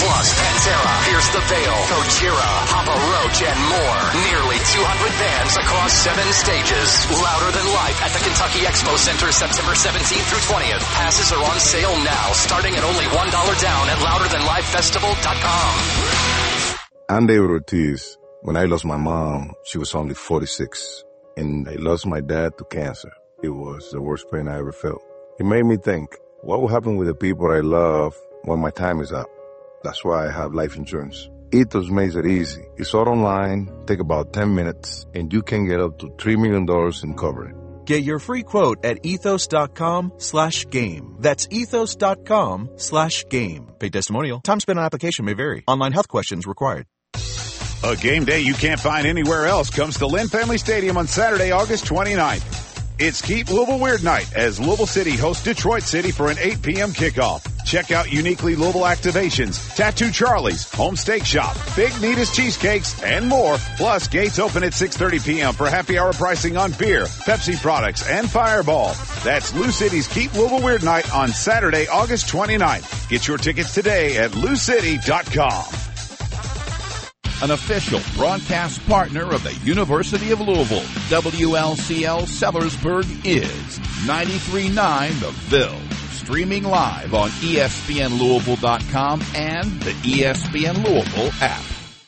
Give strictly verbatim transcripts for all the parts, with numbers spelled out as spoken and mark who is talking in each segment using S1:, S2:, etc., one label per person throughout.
S1: Plus, Pantera, Pierce the Veil, Gojira, Papa Roach, and more. Nearly two hundred bands across seven stages. Louder Than Life at the Kentucky Expo Center, September seventeenth through twentieth. Passes are on sale now, starting at only one dollar down at louder than life festival dot com.
S2: I'm David Ortiz. When I lost my mom, she was only forty-six. And I lost my dad to cancer. It was the worst pain I ever felt. It made me think, what will happen with the people I love when my time is up? That's why I have life insurance. Ethos makes it easy. It's all online, take about ten minutes, and you can get up to three million dollars in coverage.
S3: Get your free quote at ethos.com slash game. That's ethos.com slash game. Paid testimonial. Time spent on application may vary. Online health questions required.
S4: A game day you can't find anywhere else comes to Lynn Family Stadium on Saturday, August twenty-ninth. It's Keep Louisville Weird Night as Louisville City hosts Detroit City for an eight p.m. kickoff. Check out uniquely Louisville activations, Tattoo Charlie's, Home Steak Shop, Big Nita's Cheesecakes, and more. Plus, gates open at six thirty p.m. for happy hour pricing on beer, Pepsi products, and Fireball. That's Lou City's Keep Louisville Weird Night on Saturday, August twenty-ninth. Get your tickets today at lou city dot com.
S5: An official broadcast partner of the University of Louisville, W L C L Sellersburg is ninety-three point nine The Ville. Streaming live on E S P N Louisville dot com and the E S P N Louisville app.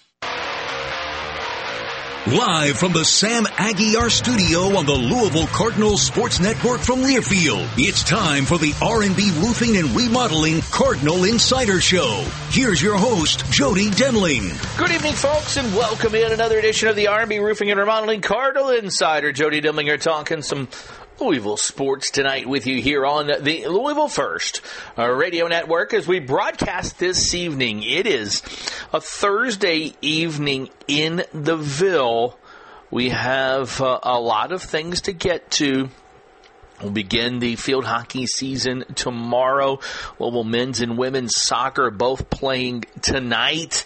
S6: Live from the Sam Aguiar studio on the Louisville Cardinals Sports Network from Learfield, it's time for the R and B Roofing and Remodeling Cardinal Insider Show. Here's your host, Jody Demling.
S7: Good evening, folks, and welcome in another edition of the R and B Roofing and Remodeling Cardinal Insider. Jody Demling here talking some Louisville sports tonight with you here on the Louisville First uh, radio network as we broadcast this evening. It is a Thursday evening in the Ville. We have uh, a lot of things to get to. We'll begin the field hockey season tomorrow. Louisville men's and women's soccer both playing tonight.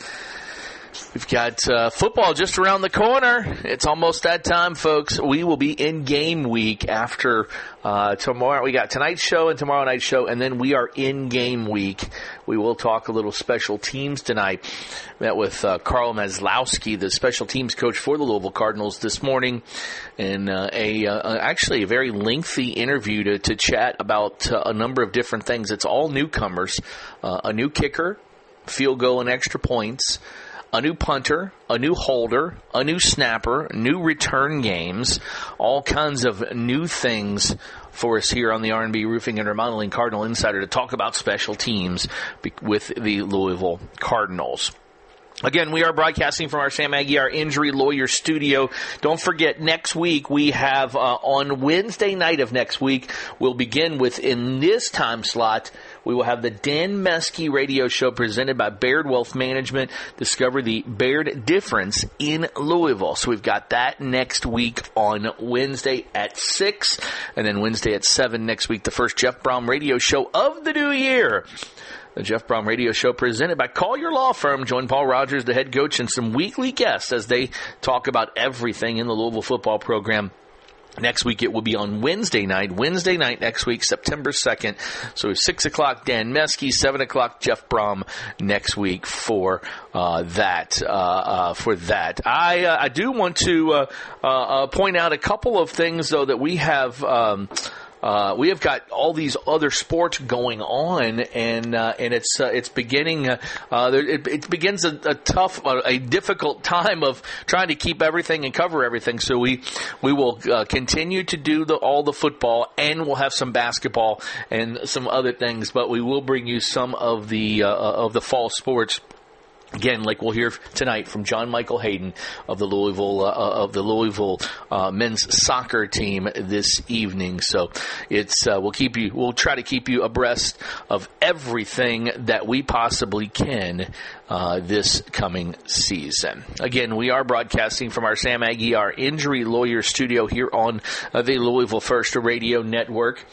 S7: We've got uh, football just around the corner. It's almost that time, folks. We will be in game week after uh, tomorrow. We got tonight's show and tomorrow night's show, and then we are in game week. We will talk a little special teams tonight. Met with uh, Carl Maslowski, the special teams coach for the Louisville Cardinals this morning, and uh, a uh, actually a very lengthy interview to, to chat about uh, a number of different things. It's all newcomers, uh, a new kicker, field goal and extra points, a new punter, a new holder, a new snapper, new return games, all kinds of new things for us here on the R and B Roofing and Remodeling Cardinal Insider to talk about special teams with the Louisville Cardinals. Again, we are broadcasting from our Sam Aguiar Injury Lawyer Studio. Don't forget, next week we have, uh, on Wednesday night of next week, we'll begin with, in this time slot, we will have the Dan Meskey radio show presented by Baird Wealth Management. Discover the Baird difference in Louisville. So we've got that next week on Wednesday at six, and then Wednesday at seven next week, the first Jeff Brown radio show of the new year. The Jeff Brown Radio Show presented by Collier Law Firm. Join Paul Rogers, the head coach, and some weekly guests as they talk about everything in the Louisville football program. Next week, it will be on Wednesday night. Wednesday night next week, September second. So six o'clock, Dan Meskey, seven o'clock, Jeff Brom next week for uh, that. Uh, uh, for that, I uh, I do want to uh, uh, point out a couple of things, though, that we have. Um, Uh, we have got all these other sports going on, and uh, and it's uh, it's beginning. Uh, uh, it, it begins a, a tough, a, a difficult time of trying to keep everything and cover everything. So we we will uh, continue to do the, all the football, and we'll have some basketball and some other things. But we will bring you some of the uh, of the fall sports. Again, like we'll hear tonight from John Michael Hayden of the Louisville uh, of the Louisville uh, men's soccer team this evening. So it's uh, we'll keep you we'll try to keep you abreast of everything that we possibly can uh, this coming season. Again, we are broadcasting from our Sam Aguiar Injury Lawyer Studio here on uh, the Louisville First Radio Network.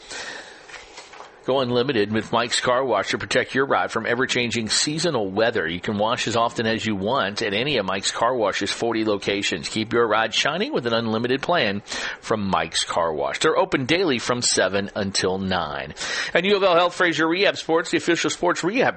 S7: Go unlimited with Mike's Car Wash to protect your ride from ever-changing seasonal weather. You can wash as often as you want at any of Mike's Car Wash's forty locations. Keep your ride shining with an unlimited plan from Mike's Car Wash. They're open daily from seven until nine. And U of L Health Fraser Rehab Sports, the official sports rehab